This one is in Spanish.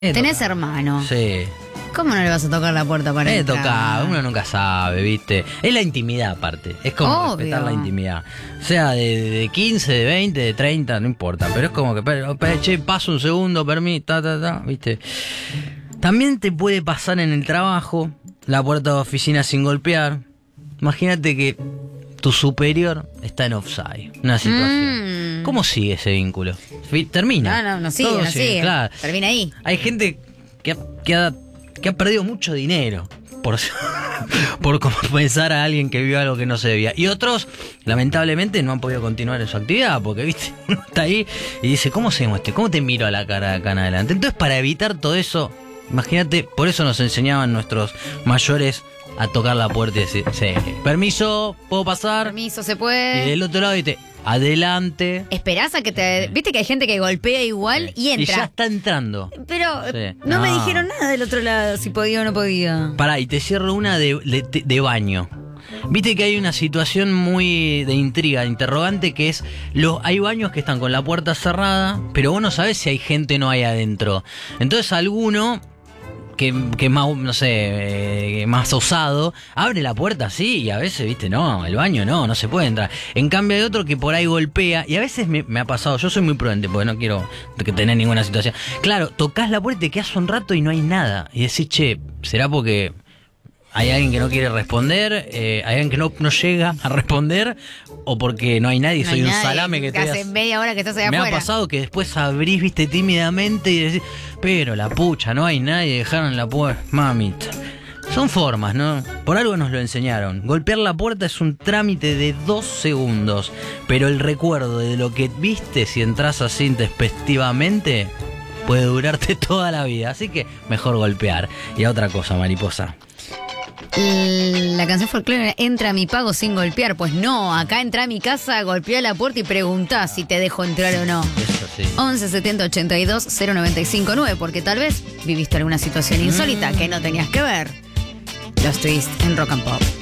Tenés hermano. Sí. ¿Cómo no le vas a tocar la puerta para entrar? Toca, uno nunca sabe, ¿viste? Es la intimidad aparte, es como Obvio. respetar la intimidad. Sea de 15, de 20, de 30, no importa, pero es como que, che, paso un segundo, permiso, ¿viste? También te puede pasar en el trabajo, la puerta de oficina sin golpear. Imagínate que tu superior está en offside, una situación. ¿Cómo sigue ese vínculo? Termina. No sigue. Claro. Termina ahí. Hay gente que ha perdido mucho dinero por compensar a alguien que vio algo que no se debía. Y otros, lamentablemente, no han podido continuar en su actividad porque, viste, uno está ahí y dice, ¿cómo seguimos ¿Cómo te miro a la cara de acá en adelante? Entonces, para evitar todo eso, imagínate, por eso nos enseñaban nuestros mayores a tocar la puerta y decir, sí, permiso, ¿puedo pasar? Permiso, ¿se puede? Y del otro lado, viste, adelante. Esperás a que te... Viste que hay gente que golpea igual y entra. Y ya está entrando. Pero Sí. no me dijeron nada del otro lado, si podía o no podía. Pará, y te cierro una de baño. Viste que hay una situación muy de intriga, de interrogante, que es, hay baños que están con la puerta cerrada, pero vos no sabés si hay gente o no hay adentro. Entonces alguno que más, no sé, más osado, abre la puerta así y a veces, viste, no, el baño no se puede entrar. En cambio hay otro que por ahí golpea y a veces me ha pasado, yo soy muy prudente porque no quiero tener ninguna situación. Claro, tocas la puerta y te quedas un rato y no hay nada. Y decís, che, ¿será porque hay alguien que no quiere responder? ¿Hay alguien que no llega a responder? ¿O porque no hay nadie? Soy un salame que te hace media hora que estás allá me afuera. ha pasado que después abrís, viste, tímidamente y decís, pero la pucha, no hay nadie, dejaron la puerta. Mamita. Son formas, ¿no? Por algo nos lo enseñaron. Golpear la puerta es un trámite de 2 segundos, pero el recuerdo de lo que viste si entras así intempestivamente puede durarte toda la vida. Así que mejor golpear. Y a otra cosa, mariposa. La canción folclórica entra a mi pago sin golpear. Pues no, acá entra a mi casa, golpea la puerta y preguntá si te dejo entrar o no. Eso sí. 11 70 82 095 9, porque tal vez viviste alguna situación insólita que no tenías que ver. Los Twist en Rock and Pop.